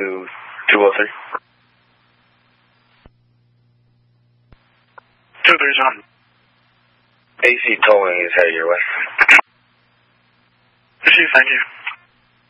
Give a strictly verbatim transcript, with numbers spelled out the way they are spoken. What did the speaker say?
to two oh three. two three, John. A C towing is headed your way. Chief, thank you.